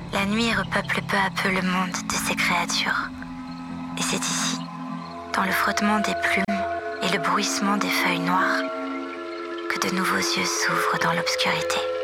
La nuit repeuple peu à peu le monde de ses créatures. Et c'est ici, dans le frottement des plumes et le bruissement des feuilles noires, que de nouveaux yeux s'ouvrent dans l'obscurité.